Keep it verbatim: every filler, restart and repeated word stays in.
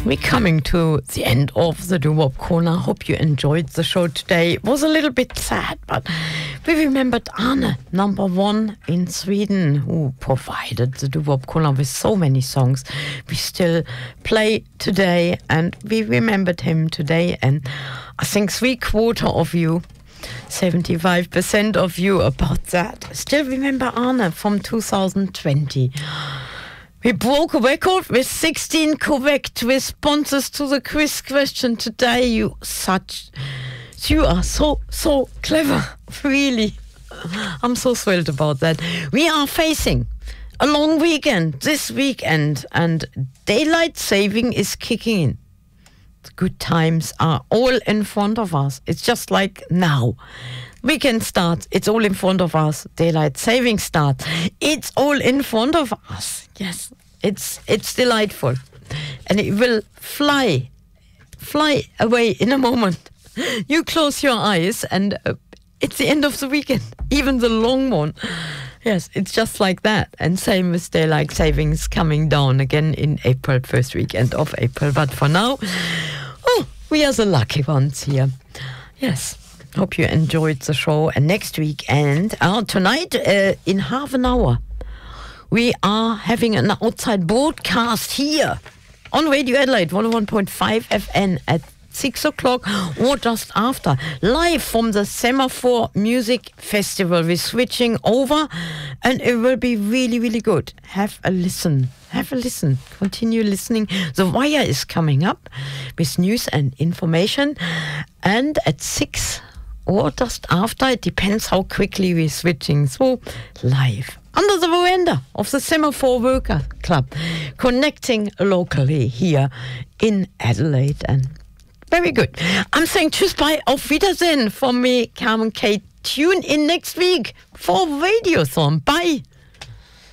We're coming to the end of the Doo-Wop Corner. Hope you enjoyed the show today. It was a little bit sad, but we remembered Arne, number one in Sweden, who provided the Doo-Wop Corner with so many songs we still play today, and we remembered him today. And I think three quarter of you, seventy-five percent of you about that, still remember Arne from two thousand twenty. We broke a record with sixteen correct responses to the quiz question today. You such, you are so, so clever, really. I'm so thrilled about that. We are facing a long weekend this weekend, and daylight saving is kicking in. The good times are all in front of us. It's just like now. Weekend starts, it's all in front of us. Daylight saving starts, it's all in front of us. Yes, it's it's delightful. And it will fly, fly away in a moment. You close your eyes and uh, it's the end of the weekend, even the long one. Yes, it's just like that. And same with daylight savings coming down again in April, first weekend of April. But for now, oh, we are the lucky ones here. Yes. Hope you enjoyed the show. And next weekend, uh, tonight, uh, in half an hour, we are having an outside broadcast here on Radio Adelaide, one oh one point five F M at six o'clock or just after, live from the Semaphore Music Festival. We're switching over, and it will be really, really good. Have a listen. Have a listen. Continue listening. The Wire is coming up with news and information, and at six or just after, it depends how quickly we're switching. So, live under the veranda of the Semaphore Worker Club, connecting locally here in Adelaide. And very good. I'm saying tschüss, bye, auf Wiedersehen from me, Carmen Kate. Tune in next week for Radiothon. Bye.